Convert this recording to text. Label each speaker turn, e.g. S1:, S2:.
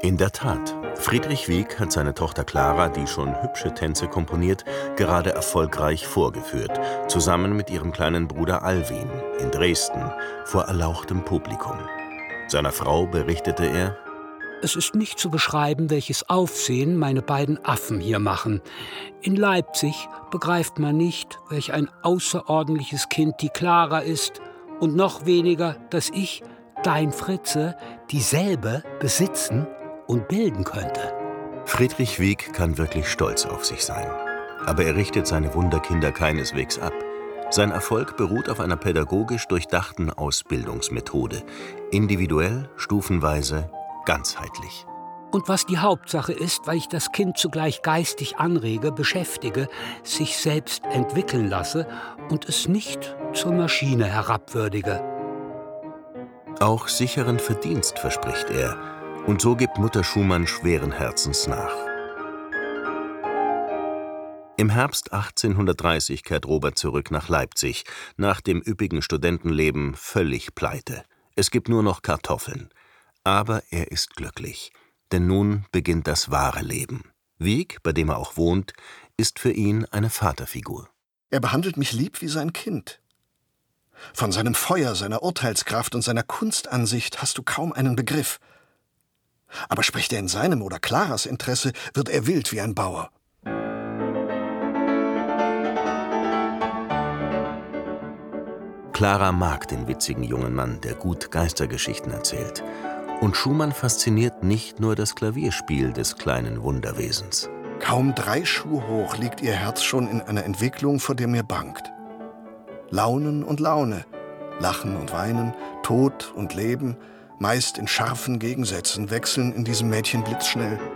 S1: In der Tat, Friedrich Wieck hat seine Tochter Clara, die schon hübsche Tänze komponiert, gerade erfolgreich vorgeführt, zusammen mit ihrem kleinen Bruder Alwin in Dresden vor erlauchtem Publikum. Seiner Frau berichtete er:
S2: Es ist nicht zu beschreiben, welches Aufsehen meine beiden Affen hier machen. In Leipzig begreift man nicht, welch ein außerordentliches Kind die Clara ist, und noch weniger, dass ich, dein Fritze, dieselbe besitzen und bilden könnte.
S1: Friedrich Wieck kann wirklich stolz auf sich sein. Aber er richtet seine Wunderkinder keineswegs ab. Sein Erfolg beruht auf einer pädagogisch durchdachten Ausbildungsmethode. Individuell, stufenweise, ganzheitlich.
S2: Und was die Hauptsache ist, weil ich das Kind zugleich geistig anrege, beschäftige, sich selbst entwickeln lasse und es nicht zur Maschine herabwürdige.
S1: Auch sicheren Verdienst verspricht er. Und so gibt Mutter Schumann schweren Herzens nach. Im Herbst 1830 kehrt Robert zurück nach Leipzig, nach dem üppigen Studentenleben völlig pleite. Es gibt nur noch Kartoffeln. Aber er ist glücklich, denn nun beginnt das wahre Leben. Wieck, bei dem er auch wohnt, ist für ihn eine Vaterfigur.
S3: Er behandelt mich lieb wie sein Kind. Von seinem Feuer, seiner Urteilskraft und seiner Kunstansicht hast du kaum einen Begriff. Aber spricht er in seinem oder Claras Interesse, wird er wild wie ein Bauer.
S1: Clara mag den witzigen jungen Mann, der gut Geistergeschichten erzählt. Und Schumann fasziniert nicht nur das Klavierspiel des kleinen Wunderwesens.
S3: Kaum 3 Schuh hoch liegt ihr Herz schon in einer Entwicklung, vor der mir bangt. Launen und Laune, Lachen und Weinen, Tod und Leben, meist in scharfen Gegensätzen, wechseln in diesem Mädchen blitzschnell.